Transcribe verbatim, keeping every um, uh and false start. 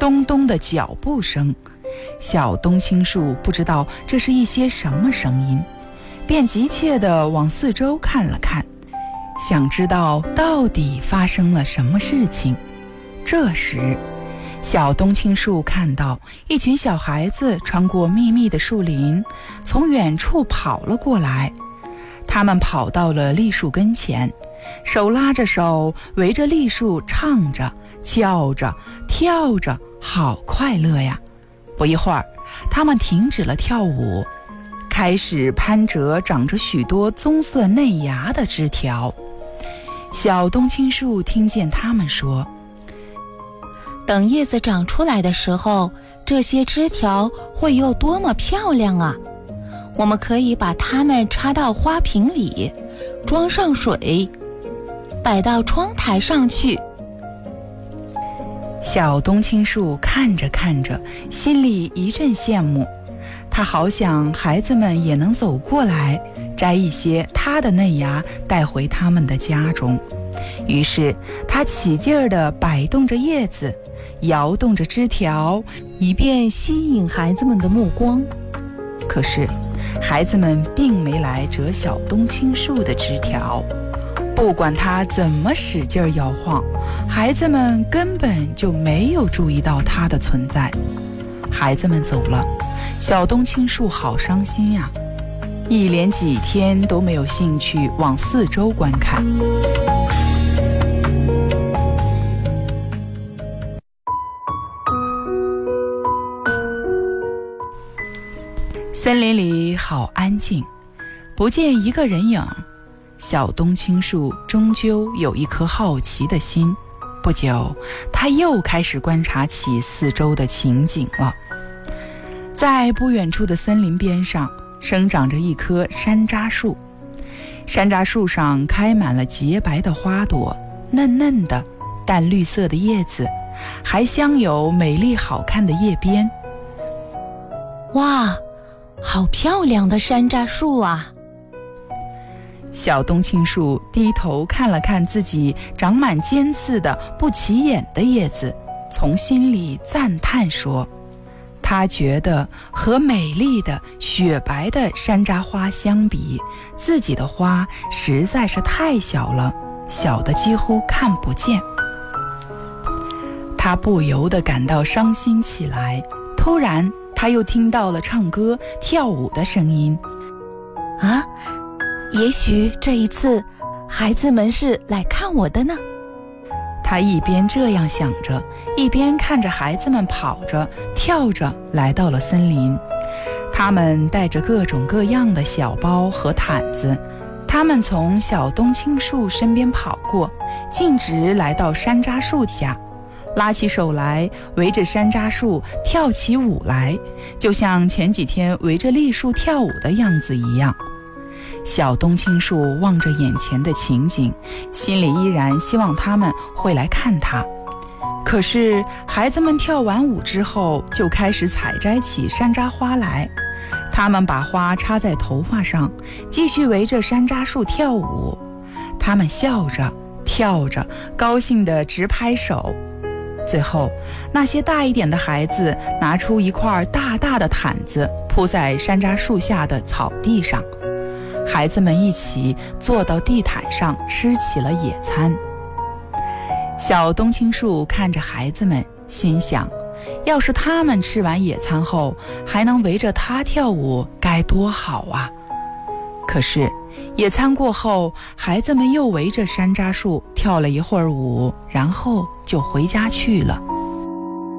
咚咚的脚步声。小冬青树不知道这是一些什么声音，便急切地往四周看了看，想知道到底发生了什么事情。这时，小冬青树看到一群小孩子穿过密密的树林，从远处跑了过来。他们跑到了栗树跟前，手拉着手，围着栗树唱着、叫着、跳着，好快乐呀！不一会儿，他们停止了跳舞，开始攀折长着许多棕色嫩芽的枝条。小冬青树听见他们说： 等叶子长出来的时候，这些枝条会有多么漂亮啊！我们可以把它们插到花瓶里，装上水，摆到窗台上去。 小冬青树看着看着，心里一阵羡慕，他好想孩子们也能走过来，摘一些它的嫩芽带回他们的家中。于是他起劲儿地摆动着叶子，摇动着枝条，以便吸引孩子们的目光。可是孩子们并没来折小冬青树的枝条，不管他怎么使劲摇晃，孩子们根本就没有注意到它的存在。孩子们走了，小冬青树好伤心呀，一连几天都没有兴趣往四周观看。森林里好安静，不见一个人影。小冬青树终究有一颗好奇的心，不久，他又开始观察起四周的情景了。在不远处的森林边上，生长着一棵山楂树，山楂树上开满了洁白的花朵，嫩嫩的淡绿色的叶子，还镶有美丽好看的叶边。 哇，好漂亮的山楂树啊！ 小冬青树低头看了看自己长满尖刺的不起眼的叶子，从心里赞叹说：他觉得和美丽的雪白的山楂花相比，自己的花实在是太小了，小的几乎看不见。他不由得感到伤心起来。突然他又听到了唱歌跳舞的声音。 啊，也许这一次孩子们是来看我的呢。 他一边这样想着，一边看着孩子们跑着跳着来到了森林。他们带着各种各样的小包和毯子，他们从小冬青树身边跑过，径直来到山楂树下，拉起手来，围着山楂树跳起舞来，就像前几天围着栗树跳舞的样子一样。小冬青树望着眼前的情景，心里依然希望他们会来看他。可是孩子们跳完舞之后，就开始采摘起山楂花来。他们把花插在头发上，继续围着山楂树跳舞。他们笑着跳着，高兴地直拍手。最后，那些大一点的孩子拿出一块大大的毯子，铺在山楂树下的草地上。孩子们一起坐到地毯上吃起了野餐。小冬青树看着孩子们，心想，要是他们吃完野餐后还能围着他跳舞，该多好啊！可是野餐过后，孩子们又围着山楂树跳了一会儿舞，然后就回家去了。